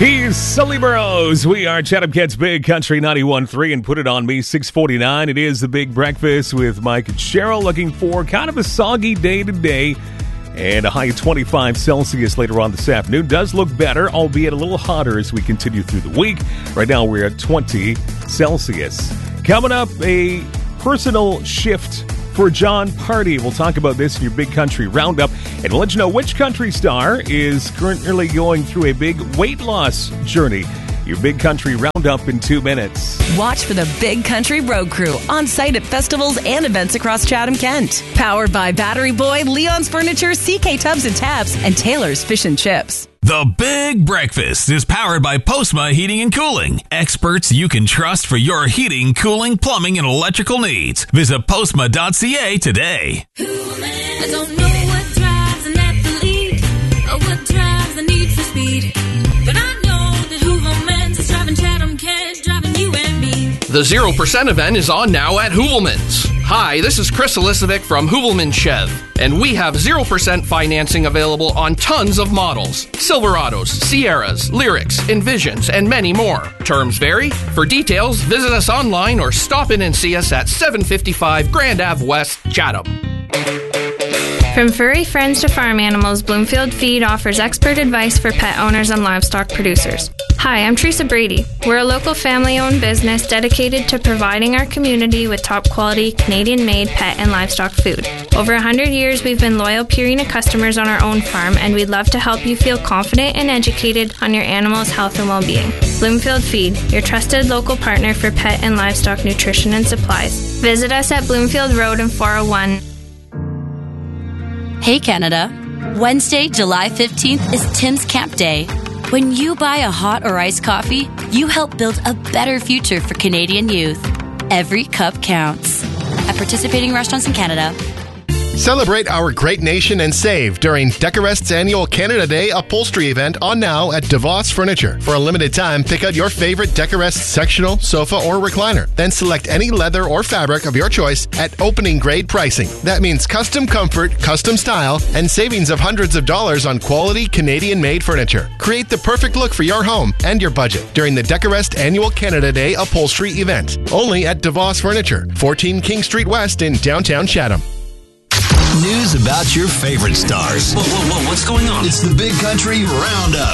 He's Sully Burrows. We are Chatham Kent's Big Country 91.3 and Put It On Me 649. It is the Big Breakfast with Mike and Cheryl, looking for kind of a soggy day today and a high of 25 Celsius later on this afternoon. Does look better, albeit a little hotter as we continue through the week. Right now we're at 20 Celsius. Coming up, a personal shift for Jon Pardi. We'll talk about this in your Big Country Roundup, and we'll let you know which country star is currently going through a big weight loss journey. Your Big Country Roundup in 2 minutes. Watch for the Big Country Road Crew on site at festivals and events across Chatham-Kent. Powered by Battery Boy, Leon's Furniture, CK Tubs and Tabs, and Taylor's Fish and Chips. The Big Breakfast is powered by Postma Heating and Cooling. Experts you can trust for your heating, cooling, plumbing, and electrical needs. Visit postma.ca today. I don't know what drives an athlete or what drives the need for speed, but I know that Hoovermans is driving Chatham-Kent, driving you and me. The 0% event is on now at Hoovelmans. Hi, this is Chris Elisovic from Hoovelman Chev, and we have 0% financing available on tons of models. Silverados, Sierras, Lyrics, Envisions, and many more. Terms vary. For details, visit us online or stop in and see us at 755 Grand Ave West, Chatham. From furry friends to farm animals, Bloomfield Feed offers expert advice for pet owners and livestock producers. Hi, I'm Teresa Brady. We're a local family-owned business dedicated to providing our community with top-quality, Canadian-made pet and livestock food. Over 100 years, we've been loyal Purina customers on our own farm, and we'd love to help you feel confident and educated on your animal's health and well-being. Bloomfield Feed, your trusted local partner for pet and livestock nutrition and supplies. Visit us at Bloomfield Road and 401. Hey Canada, Wednesday, July 15th is Tim's Camp Day. When you buy a hot or iced coffee, you help build a better future for Canadian youth. Every cup counts. At participating restaurants in Canada. Celebrate our great nation and save during Decorest's annual Canada Day upholstery event on now at DeVos Furniture. For a limited time, pick out your favorite Decorest sectional, sofa, or recliner. Then select any leather or fabric of your choice at opening grade pricing. That means custom comfort, custom style, and savings of hundreds of dollars on quality Canadian-made furniture. Create the perfect look for your home and your budget during the Decorest annual Canada Day upholstery event. Only at DeVos Furniture, 14 King Street West in downtown Chatham. News about your favorite stars. Whoa, what's going on? It's the Big Country Roundup.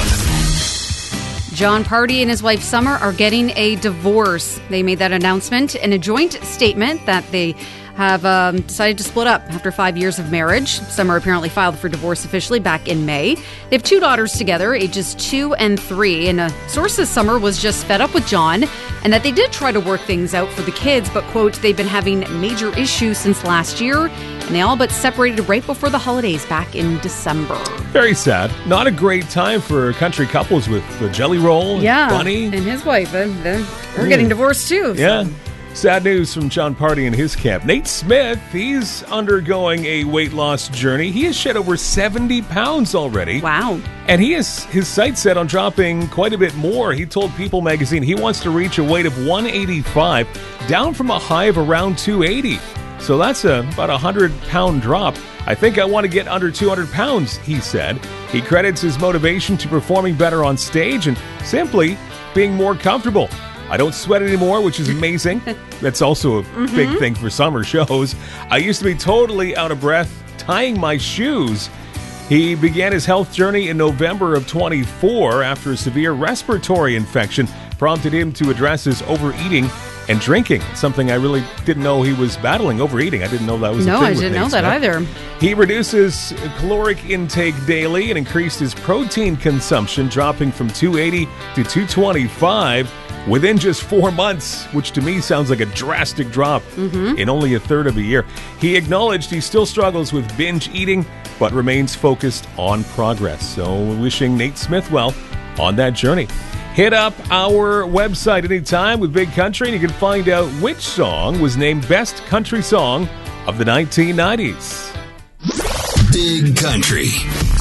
Jon Pardi and his wife Summer are getting a divorce. They made that announcement in a joint statement that they have decided to split up after 5 years of marriage. Summer apparently filed for divorce officially back in May. They have two daughters together, ages 2 and 3, and a source says Summer was just fed up with Jon and that they did try to work things out for the kids, but, quote, they've been having major issues since last year, and they all but separated right before the holidays back in December. Very sad. Not a great time for country couples with the Jelly Roll and Bunny. And his wife. They're getting divorced too. So. Yeah. Sad news from Jon Pardi and his camp. Nate Smith, he's undergoing a weight loss journey. He has shed over 70 pounds already. Wow. And he has his sights set on dropping quite a bit more. He told People magazine he wants to reach a weight of 185, down from a high of around 280. So that's about a 100-pound drop. I think I want to get under 200 pounds, he said. He credits his motivation to performing better on stage and simply being more comfortable. I don't sweat anymore, which is amazing. That's also a big thing for summer shows. I used to be totally out of breath tying my shoes. He began his health journey in November of 24 after a severe respiratory infection prompted him to address his overeating and drinking, something I really didn't know he was battling. Overeating, I didn't know that was a thing. No, I didn't know that either. He reduced his caloric intake daily and increased his protein consumption, dropping from 280 to 225 within just 4 months, which to me sounds like a drastic drop in only a third of a year. He acknowledged he still struggles with binge eating, but remains focused on progress. So wishing Nate Smith well on that journey. Hit up our website anytime with Big Country, and you can find out which song was named Best Country Song of the 1990s. Big Country.